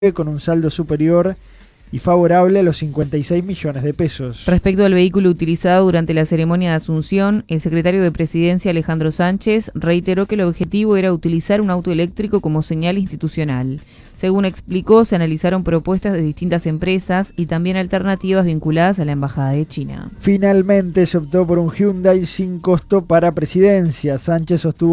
con un saldo superior y favorable a los 56 millones de pesos. Respecto al vehículo utilizado durante la ceremonia de Asunción, el secretario de Presidencia, Alejandro Sánchez, reiteró que el objetivo era utilizar un auto eléctrico como señal institucional. Según explicó, se analizaron propuestas de distintas empresas y también alternativas vinculadas a la Embajada de China. Finalmente se optó por un Hyundai sin costo para Presidencia. Sánchez sostuvo